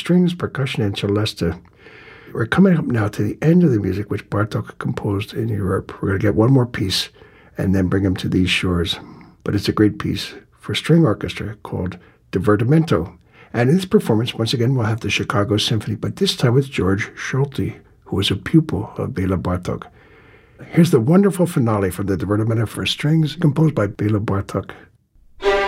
strings, percussion, and celesta. We're coming up now to the end of the music which Bartók composed in Europe. We're going to get one more piece and then bring him to these shores. But it's a great piece for string orchestra called Divertimento. And in this performance, once again, we'll have the Chicago Symphony, but this time with George Solti, who was a pupil of Béla Bartók. Here's the wonderful finale from the Divertimento for strings, composed by Béla Bartók.